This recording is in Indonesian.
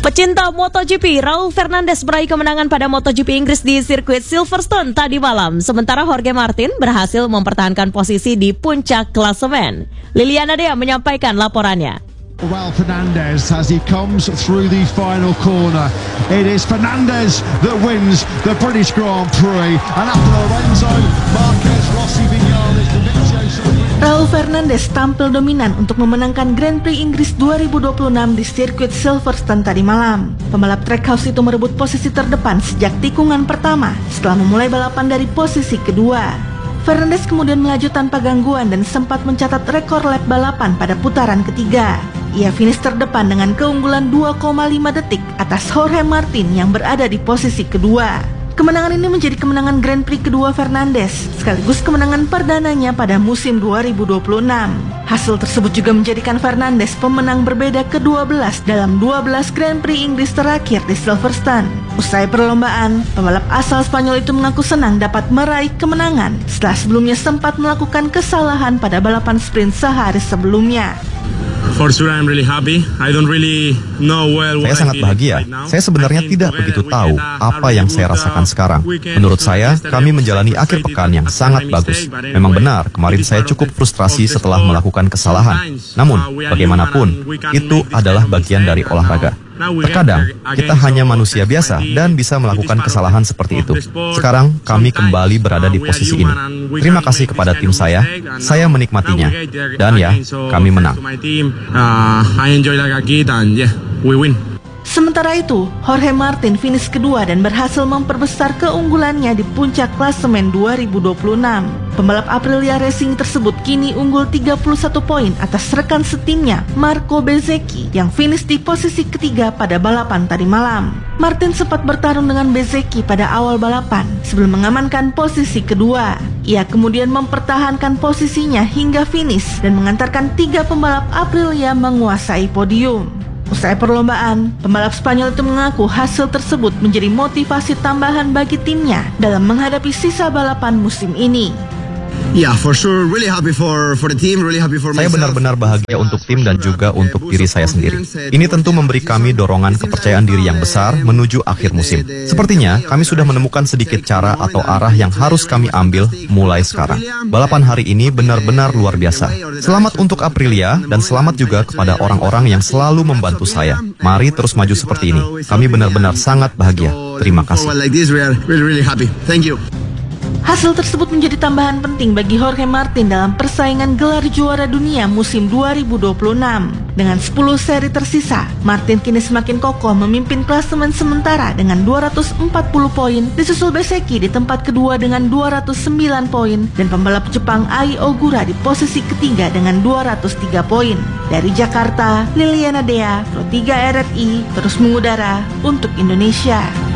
Pecinta MotoGP, Raul Fernandez meraih kemenangan pada MotoGP Inggris di sirkuit Silverstone tadi malam. Sementara Jorge Martin berhasil mempertahankan posisi di puncak klasemen. Liliana Dea menyampaikan laporannya. Raul Fernandez as he comes through the final corner. It is Fernandez that wins the British Grand Prix. And after Lorenzo, Marquez, Rossi, Viñales, Raul Fernandez tampil dominan untuk memenangkan Grand Prix Inggris 2026 di sirkuit Silverstone tadi malam. Pembalap Trackhouse itu merebut posisi terdepan sejak tikungan pertama setelah memulai balapan dari posisi kedua. Fernandez kemudian melaju tanpa gangguan dan sempat mencatat rekor lap balapan pada putaran ketiga. Ia finish terdepan dengan keunggulan 2,5 detik atas Jorge Martin yang berada di posisi kedua. Kemenangan ini menjadi kemenangan Grand Prix kedua Fernandez, sekaligus kemenangan perdananya pada musim 2026. Hasil tersebut juga menjadikan Fernandez pemenang berbeda ke-12 dalam 12 Grand Prix Inggris terakhir di Silverstone. Usai perlombaan, pembalap asal Spanyol itu mengaku senang dapat meraih kemenangan setelah sebelumnya sempat melakukan kesalahan pada balapan sprint sehari sebelumnya. Saya sangat bahagia. Saya sebenarnya tidak begitu tahu apa yang saya rasakan sekarang. Menurut saya, kami menjalani akhir pekan yang sangat bagus. Memang benar, kemarin saya cukup frustrasi setelah melakukan kesalahan. Namun, bagaimanapun, itu adalah bagian dari olahraga. Terkadang, kita hanya manusia biasa dan bisa melakukan kesalahan seperti itu. Sekarang, kami kembali berada di posisi ini. Terima kasih kepada tim saya menikmatinya. Dan ya, kami menang. Sementara itu, Jorge Martin finish kedua dan berhasil memperbesar keunggulannya di puncak klasemen 2026. Pembalap Aprilia Racing tersebut kini unggul 31 poin atas rekan setimnya Marco Bezzecchi yang finish di posisi ketiga pada balapan tadi malam. Martin sempat bertarung dengan Bezzecchi pada awal balapan sebelum mengamankan posisi kedua. Ia kemudian mempertahankan posisinya hingga finish dan mengantarkan 3 pembalap Aprilia menguasai podium. Usai perlombaan, pembalap Spanyol itu mengaku hasil tersebut menjadi motivasi tambahan bagi timnya dalam menghadapi sisa balapan musim ini. Saya benar-benar bahagia untuk tim dan juga untuk diri saya sendiri. Ini tentu memberi kami dorongan kepercayaan diri yang besar menuju akhir musim. Sepertinya kami sudah menemukan sedikit cara atau arah yang harus kami ambil mulai sekarang. Balapan hari ini benar-benar luar biasa. Selamat untuk Aprilia dan selamat juga kepada orang-orang yang selalu membantu saya. Mari terus maju seperti ini. Kami benar-benar sangat bahagia. Terima kasih. Hasil tersebut menjadi tambahan penting bagi Jorge Martin dalam persaingan gelar juara dunia musim 2026. Dengan 10 seri tersisa, Martin kini semakin kokoh memimpin klasemen sementara dengan 240 poin, disusul Bezzecchi di tempat kedua dengan 209 poin, dan pembalap Jepang Ai Ogura di posisi ketiga dengan 203 poin. Dari Jakarta, Liliana Dea, Pro 3 RRI, terus mengudara untuk Indonesia.